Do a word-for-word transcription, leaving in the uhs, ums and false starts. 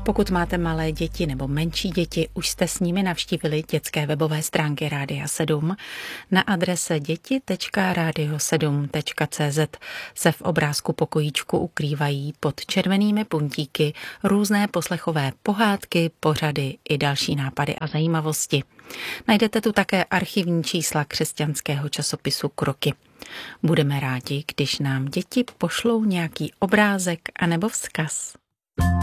Pokud máte malé děti nebo menší děti, už jste s nimi navštívili dětské webové stránky Rádia sedm. Na adrese děti tečka radio sedm tečka cé zet se v obrázku pokojíčku ukrývají pod červenými puntíky různé poslechové pohádky, pořady i další nápady a zajímavosti. Najdete tu také archivní čísla křesťanského časopisu Kroky. Budeme rádi, když nám děti pošlou nějaký obrázek anebo vzkaz.